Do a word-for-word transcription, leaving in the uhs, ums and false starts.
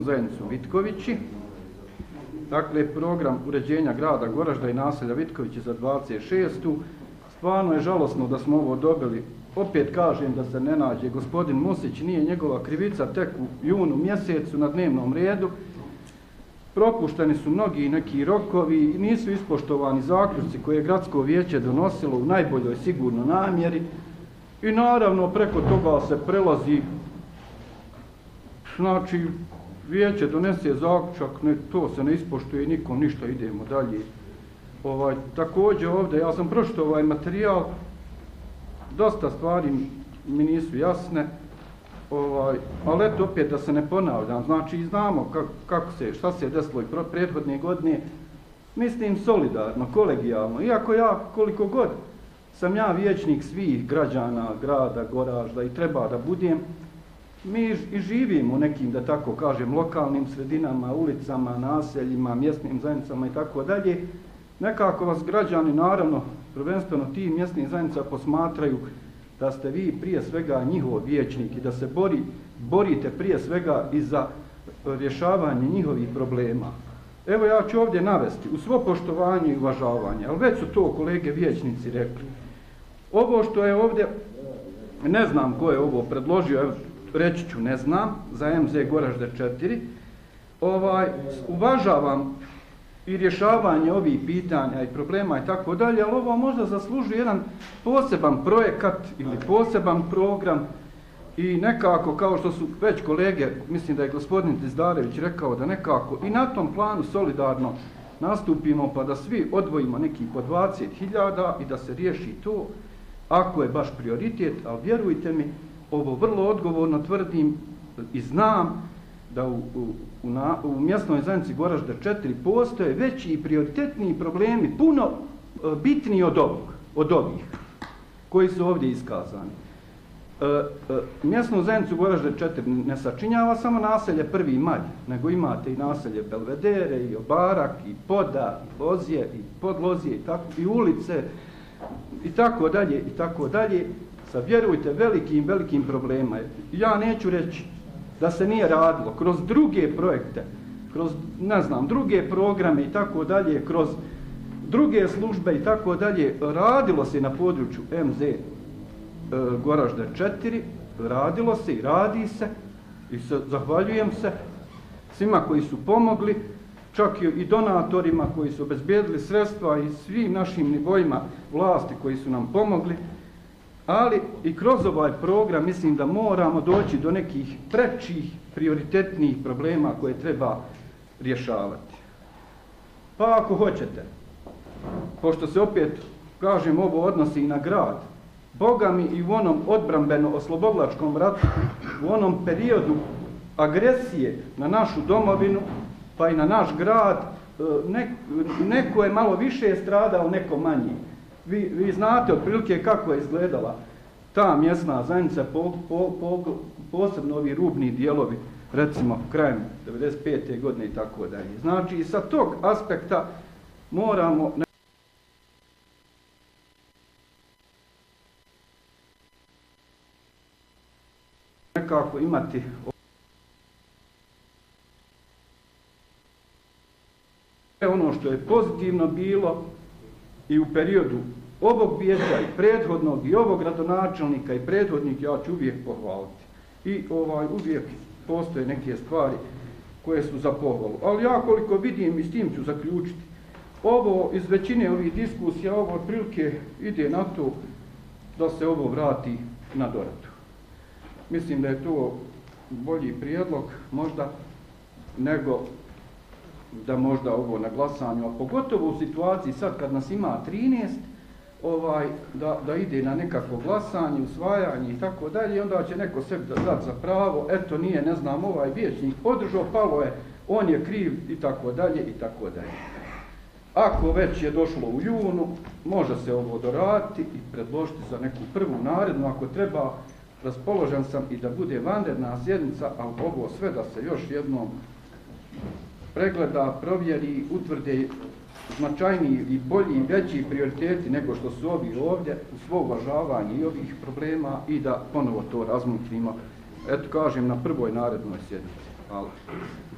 zajednicu Vitkovići. Dakle, program uređenja grada Goražda i naselja Vitkovići za dvadeset šestu. Stvarno je žalosno da smo ovo dobili. Opet kažem da se ne nađe gospodin Musić, nije njegova krivica, tek u junu mjesecu na dnevnom redu. Propušteni su mnogi neki rokovi, nisu ispoštovani zaključci koje je gradsko vijeće donosilo u najboljoj sigurno namjeri i naravno preko toga se prelazi, znači vijeće donese zaključak, ne, to se ne ispoštuje, nikom ništa, idemo dalje. Ovaj, također ovdje, ja sam pročitao ovaj materijal, dosta stvari mi nisu jasne, ovaj, ali eto opet da se ne ponavljam, znači znamo kako, kako se, šta se je desilo i prethodne godine, mislim solidarno, kolegijalno, iako ja koliko god sam ja vijećnik svih građana grada Goražda i treba da budem, mi i živimo u nekim, da tako kažem, lokalnim sredinama, ulicama, naseljima, mjesnim zajednicama i tako dalje. Nekako vas građani, naravno, prvenstveno ti mjesnih zajednica posmatraju da ste vi prije svega njihov vijećnik i da se bori, borite prije svega i za rješavanje njihovih problema. Evo ja ću ovdje navesti, u svo poštovanje i uvažavanje, ali već su to kolege vijećnici rekli. Ovo što je ovdje, ne znam ko je ovo predložio, reći ću ne znam, za M Z Goražde četiri, ovaj, uvažavam i rješavanje ovih pitanja i problema i tako dalje, ali ovo možda zaslužuje jedan poseban projekat ili poseban program i nekako, kao što su već kolege, mislim da je gospodin Tizdarević rekao, da nekako i na tom planu solidarno nastupimo pa da svi odvojimo neki po dvadeset hiljada i da se riješi to, ako je baš prioritet, ali vjerujte mi, ovo vrlo odgovorno tvrdim i znam da u, u, u, na, u mjesnoj zajednici Goražde četiri postoje veći i prioritetniji problemi, puno e, bitniji od ovog, od ovih koji su ovdje iskazani. E, e, mjesnu zajednicu Goražde četiri ne sačinjava samo naselje Prvi maj, nego imate i naselje Belvedere, i Obarak, i Poda, i Lozije, i Podlozije, i, tako, i ulice, i tako dalje, i tako dalje. Sa, vjerujte, velikim, velikim problema. Ja neću reći da se nije radilo kroz druge projekte, kroz, ne znam, druge programe i tako dalje, kroz druge službe i tako dalje, radilo se na području M Z e, Goražde četiri, radilo se i radi se i se, zahvaljujem se svima koji su pomogli, čak i donatorima koji su obezbijedili sredstva i svim našim nivoima vlasti koji su nam pomogli. Ali i kroz ovaj program mislim da moramo doći do nekih prečih, prioritetnijih problema koje treba rješavati. Pa ako hoćete, pošto se opet, kažem, ovo odnosi i na grad, Boga mi i u onom odbrambeno-oslobodlačkom ratu, u onom periodu agresije na našu domovinu, pa i na naš grad, neko je malo više stradao, neko manje. Vi, vi znate otprilike kako je izgledala ta mjesna zajednica, po, po, po, posebno ovi rubni dijelovi, recimo krajem devedeset pete godine i tako dalje. Znači, i sa tog aspekta moramo nekako imati ono što je pozitivno bilo i u periodu ovog vijeća i prethodnog i ovog gradonačelnika i prethodnik, ja ću uvijek pohvaliti. I ovaj, uvijek postoje neke stvari koje su za pohvalu. Ali ja koliko vidim i s tim ću zaključiti, ovo iz većine ovih diskusija, ovo otprilike ide na to da se ovo vrati na doradu. Mislim da je to bolji prijedlog možda nego da možda ovo na glasanju, a pogotovo u situaciji sad kad nas ima trinaest, ovaj, da, da ide na nekakvo glasanje, usvajanje i tako dalje, onda će neko sebi da dati za pravo, eto nije, ne znam, ovaj vijećnik podržao, palo je, on je kriv i tako dalje i tako dalje. Ako već je došlo u junu, može se ovo doraditi i predložiti za neku prvu narednu, ako treba, raspoložen sam i da bude vanredna sjednica, ali ovo sve da se još jednom pregleda, provjeri, utvrde značajniji i bolji i veći prioriteti nego što su ovi ovdje u svo uvažavanje i ovih problema i da ponovo to razmotrimo, eto kažem, na prvoj narednoj sjednici. Hvala.